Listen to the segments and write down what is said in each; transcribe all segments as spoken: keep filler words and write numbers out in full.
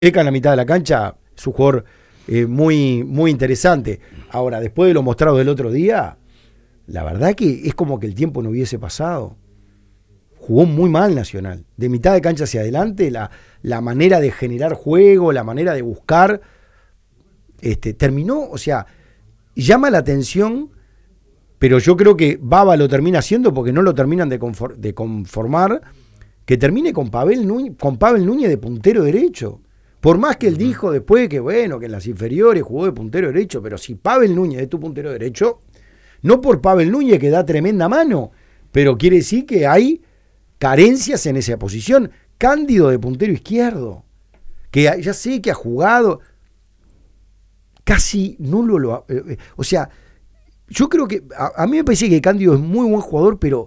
Eca en la mitad de la cancha es un jugador eh, muy, muy interesante. Ahora, después de lo mostrado del otro día, la verdad que es como que el tiempo no hubiese pasado. Jugó muy mal Nacional. De mitad de cancha hacia adelante, la, la manera de generar juego, la manera de buscar, este, terminó, o sea, llama la atención, pero yo creo que Baba lo termina haciendo porque no lo terminan de, conform, de conformar, que termine con Pavel Núñez, con Pavel Núñez de puntero derecho. Por más que él dijo después que bueno, que en las inferiores jugó de puntero derecho, pero si Pavel Núñez es tu puntero derecho, no por Pavel Núñez que da tremenda mano, pero quiere decir que hay carencias en esa posición. Cándido de puntero izquierdo, que ya sé que ha jugado, casi nulo lo... Eh, o sea, yo creo que, a, a mí me parece que Cándido es muy buen jugador, pero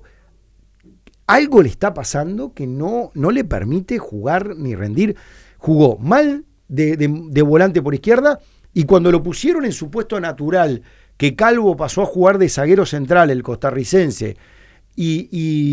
algo le está pasando que no, no le permite jugar ni rendir. Jugó mal de, de, de volante por izquierda, y cuando lo pusieron en su puesto natural, que Calvo pasó a jugar de zaguero central, el costarricense, y,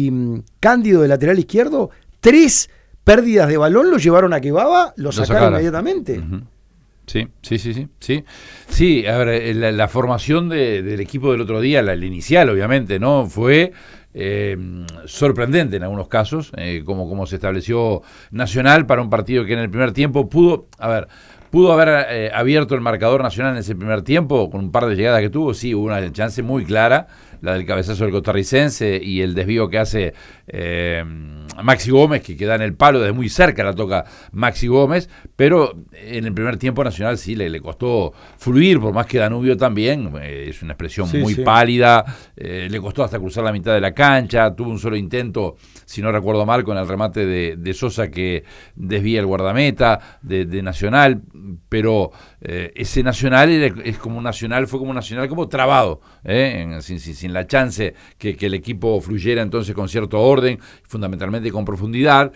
y Cándido de lateral izquierdo, tres pérdidas de balón lo llevaron a que Baba lo, lo sacaron sacara. inmediatamente. Uh-huh. Sí, sí, sí, sí, sí. Sí, a ver, la, la formación de, del equipo del otro día, la, la inicial, obviamente, ¿no? Fue eh, sorprendente en algunos casos, eh, como, como se estableció Nacional para un partido que en el primer tiempo pudo, a ver, pudo haber eh, abierto el marcador Nacional en ese primer tiempo, con un par de llegadas que tuvo, sí, hubo una chance muy clara, la del cabezazo del costarricense y el desvío que hace eh, Maxi Gómez, que queda en el palo, desde muy cerca la toca Maxi Gómez, pero en el primer tiempo Nacional sí le, le costó fluir, por más que Danubio también, eh, es una expresión sí, muy sí. pálida, eh, le costó hasta cruzar la mitad de la cancha, tuvo un solo intento, si no recuerdo mal, con el remate de, de Sosa que desvía el guardameta de, de Nacional, pero eh, ese Nacional es como un Nacional, fue como un Nacional como trabado, eh, en, sin, sin, sin la chance que, que el equipo fluyera entonces con cierto orden, fundamentalmente con profundidad.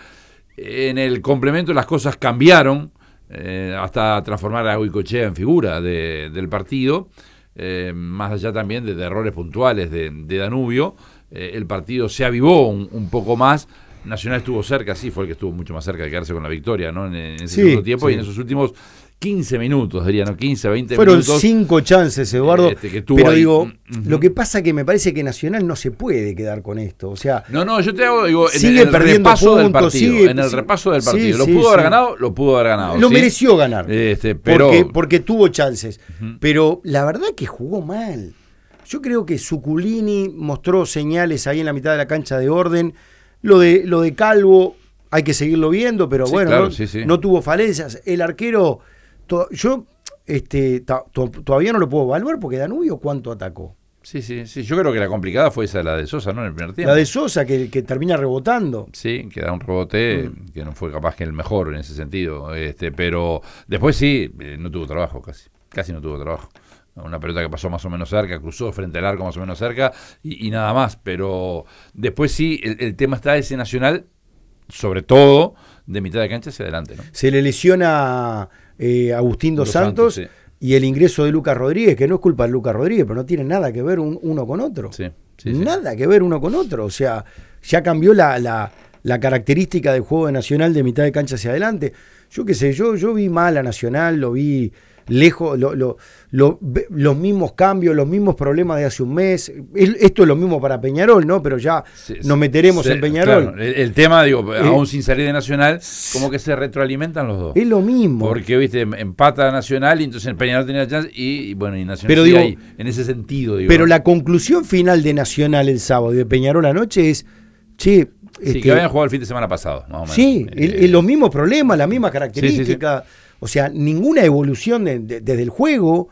En el complemento las cosas cambiaron, eh, hasta transformar a Goicoechea en figura de, del partido, eh, más allá también de, de errores puntuales de, de Danubio. Eh, el partido se avivó un, un poco más. Nacional estuvo cerca, sí, fue el que estuvo mucho más cerca de quedarse con la victoria, ¿no? En, en ese sí, segundo tiempo sí. Y en esos últimos quince minutos, diría, ¿no? quince, veinte Fueron minutos. Fueron cinco chances, Eduardo. Este, que tuvo pero ahí. digo, uh-huh. Lo que pasa que me parece que Nacional no se puede quedar con esto. O sea, no, no, yo te hago, digo, en, sigue en el perdiendo repaso puntos, del partido. Sigue, en el repaso del partido. Sí, ¿Lo sí, pudo sí. haber ganado? Lo pudo haber ganado. Lo ¿sí? mereció ganar. Este, pero... porque, porque tuvo chances. Uh-huh. Pero la verdad que jugó mal. Yo creo que Zuculini mostró señales ahí en la mitad de la cancha de orden. Lo de, lo de Calvo hay que seguirlo viendo, pero sí, bueno, claro, no, sí, sí. no tuvo falencias. El arquero, to, yo este, to, to, todavía no lo puedo evaluar porque Danubio cuánto atacó. Sí, sí, sí. Yo creo que la complicada fue esa, la de Sosa, ¿no? En el primer tiempo. La de Sosa, que, que termina rebotando. Sí, que da un rebote mm. que no fue capaz que el mejor en ese sentido. Este, pero después sí, no tuvo trabajo casi. Casi no tuvo trabajo. Una pelota que pasó más o menos cerca, cruzó frente al arco más o menos cerca y, y nada más. Pero después sí, el, el tema está ese Nacional, sobre todo de mitad de cancha hacia adelante, ¿no? Se le lesiona eh, Agustín Dos, Dos Santos, Santos sí. Y el ingreso de Lucas Rodríguez, que no es culpa de Lucas Rodríguez, pero no tiene nada que ver un, uno con otro. Sí, sí, nada sí. que ver uno con otro. O sea, ya cambió la, la, la característica del juego de Nacional de mitad de cancha hacia adelante. Yo qué sé, yo, yo vi mal a Nacional, lo vi lejos, lo, lo, lo, los mismos cambios, los mismos problemas de hace un mes. Esto es lo mismo para Peñarol, ¿no? Pero ya sí, nos meteremos sí, en Peñarol. Claro. El, el tema, digo, eh, aún sin salir de Nacional, como que se retroalimentan los dos. Es lo mismo. Porque, viste, empata Nacional y entonces el Peñarol tenía la chance y, y bueno, y Nacional pero sí digo, ahí, en ese sentido. Digo, pero ¿no? La conclusión final de Nacional el sábado y de Peñarol anoche es, che, sí, este, que habían jugado el fin de semana pasado, más o menos. Sí, eh, el, el, los mismos problemas, las mismas características. Sí, sí, sí. O sea, ninguna evolución de, de, desde el juego.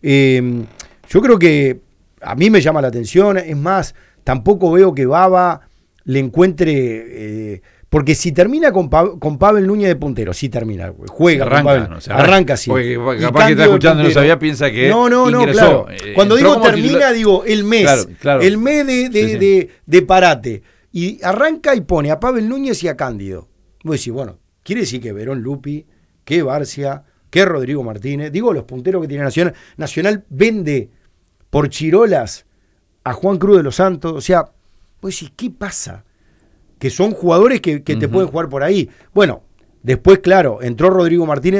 Eh, yo creo que a mí me llama la atención. Es más, tampoco veo que Baba le encuentre... Eh, porque si termina con, pa, con Pavel Núñez de puntero, si termina, juega, arranca, con Pavel, no, se arranca, arranca sí. Porque capaz que está escuchando y no sabía, piensa que no, no, no, ingresó. Claro. Cuando digo termina, titular... digo el mes. Claro, claro. El mes de, de, sí, sí. de, de parate. Y arranca y pone a Pavel Núñez y a Cándido. Vos decís, bueno, quiere decir que Verón Lupi, que Barcia, que Rodrigo Martínez, digo los punteros que tiene Nacional. Nacional vende por chirolas a Juan Cruz de los Santos. O sea, vos decís, ¿qué pasa? Que son jugadores que, que uh-huh. te pueden jugar por ahí. Bueno, después, claro, entró Rodrigo Martínez.